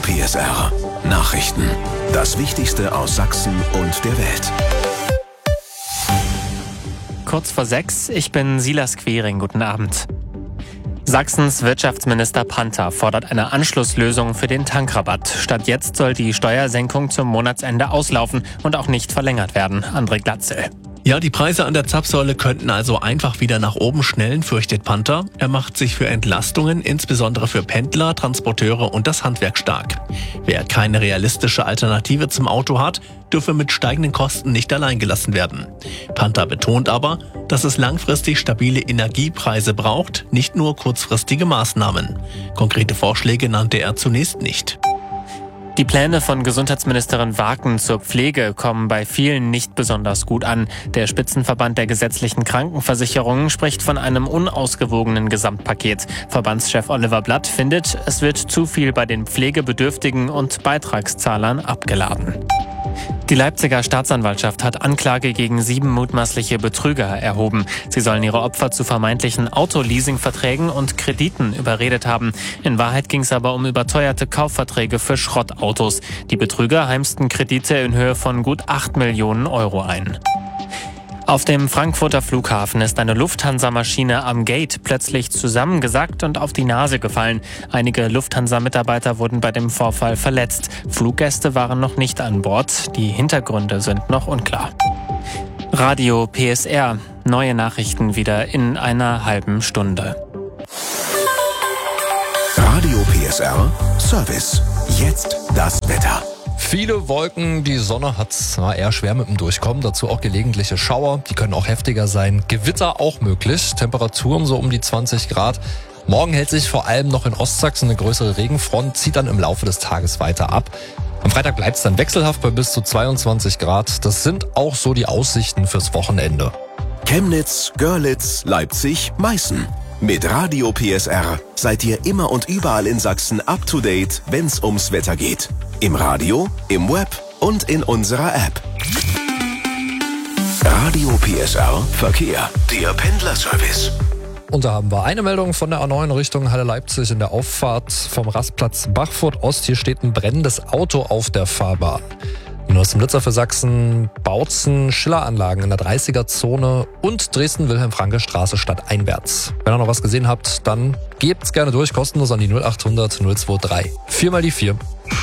PSR Nachrichten. Das Wichtigste aus Sachsen und der Welt. Kurz vor 6, ich bin Silas Quiring. Guten Abend. Sachsens Wirtschaftsminister Panther fordert eine Anschlusslösung für den Tankrabatt. Statt jetzt soll die Steuersenkung zum Monatsende auslaufen und auch nicht verlängert werden. André Glatzel. Ja, die Preise an der Zapfsäule könnten also einfach wieder nach oben schnellen, fürchtet Panther. Er macht sich für Entlastungen, insbesondere für Pendler, Transporteure und das Handwerk stark. Wer keine realistische Alternative zum Auto hat, dürfe mit steigenden Kosten nicht allein gelassen werden. Panther betont aber, dass es langfristig stabile Energiepreise braucht, nicht nur kurzfristige Maßnahmen. Konkrete Vorschläge nannte er zunächst nicht. Die Pläne von Gesundheitsministerin Waken zur Pflege kommen bei vielen nicht besonders gut an. Der Spitzenverband der gesetzlichen Krankenversicherungen spricht von einem unausgewogenen Gesamtpaket. Verbandschef Oliver Blatt findet, es wird zu viel bei den Pflegebedürftigen und Beitragszahlern abgeladen. Die Leipziger Staatsanwaltschaft hat Anklage gegen 7 mutmaßliche Betrüger erhoben. Sie sollen ihre Opfer zu vermeintlichen Autoleasingverträgen und Krediten überredet haben. In Wahrheit ging es aber um überteuerte Kaufverträge für Schrottautos. Die Betrüger heimsten Kredite in Höhe von gut 8 Millionen Euro ein. Auf dem Frankfurter Flughafen ist eine Lufthansa-Maschine am Gate plötzlich zusammengesackt und auf die Nase gefallen. Einige Lufthansa-Mitarbeiter wurden bei dem Vorfall verletzt. Fluggäste waren noch nicht an Bord. Die Hintergründe sind noch unklar. Radio PSR. Neue Nachrichten wieder in einer halben Stunde. Radio PSR Service. Jetzt das Wetter. Viele Wolken, die Sonne hat eher schwer mit dem Durchkommen, dazu auch gelegentliche Schauer, die können auch heftiger sein. Gewitter auch möglich, Temperaturen so um die 20 Grad. Morgen hält sich vor allem noch in Ostsachsen eine größere Regenfront, zieht dann im Laufe des Tages weiter ab. Am Freitag bleibt es dann wechselhaft bei bis zu 22 Grad. Das sind auch so die Aussichten fürs Wochenende. Chemnitz, Görlitz, Leipzig, Meißen. Mit Radio PSR seid ihr immer und überall in Sachsen up to date, wenn's ums Wetter geht. Im Radio, im Web und in unserer App. Radio PSR Verkehr, der Pendlerservice. Und da haben wir eine Meldung von der A9 Richtung Halle Leipzig in der Auffahrt vom Rastplatz Bachfurt Ost. Hier steht ein brennendes Auto auf der Fahrbahn. Nur aus dem Blitzer für Sachsen, Bautzen, Schilleranlagen in der 30er-Zone und Dresden-Wilhelm-Franke-Straße stadteinwärts. Wenn ihr noch was gesehen habt, dann gebt's gerne durch, kostenlos an die 0800 023. 4 mal die 4.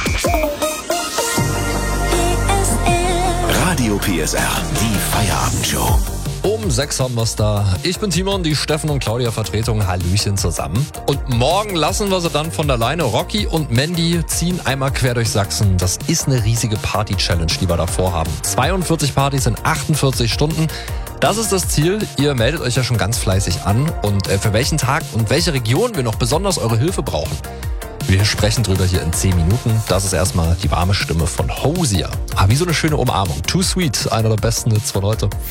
Radio PSR, die Feierabendshow. Um 6 haben wir's da. Ich bin Timon, die Steffen und Claudia Vertretung. Hallöchen zusammen. Und morgen lassen wir sie dann von der Leine. Rocky und Mandy ziehen einmal quer durch Sachsen. Das ist eine riesige Party-Challenge, die wir da vorhaben. 42 Partys in 48 Stunden. Das ist das Ziel. Ihr meldet euch ja schon ganz fleißig an. Und für welchen Tag und welche Region wir noch besonders eure Hilfe brauchen, wir sprechen drüber hier in 10 Minuten. Das ist erstmal die warme Stimme von Hosier. Wie so eine schöne Umarmung. Too Sweet, einer der besten Hits von heute.